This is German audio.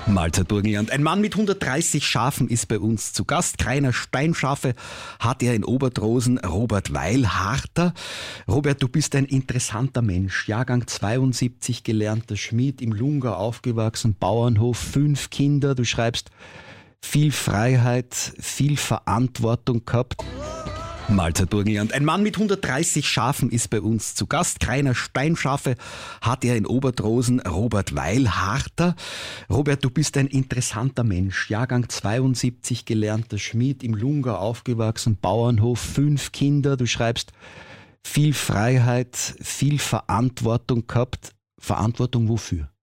Mahlzeit Burgenland. Ein Mann mit 130 Schafen ist bei uns zu Gast. Keiner Steinschafe hat er in Obertrosen. Robert Weilharter. Robert, du bist ein interessanter Mensch. Jahrgang 72, gelernter Schmied, im Lungau aufgewachsen, Bauernhof, 5 Kinder. Du schreibst, viel Freiheit, viel Verantwortung gehabt. Mahlzeit Burgenland. Ein Mann mit 130 Schafen ist bei uns zu Gast. Keiner Steinschafe hat er in Obertrosen. Robert Weilharter. Robert, du bist ein interessanter Mensch. Jahrgang 72, gelernter Schmied, im Lungau aufgewachsen, Bauernhof, 5 Kinder. Du schreibst, viel Freiheit, viel Verantwortung gehabt. Verantwortung wofür?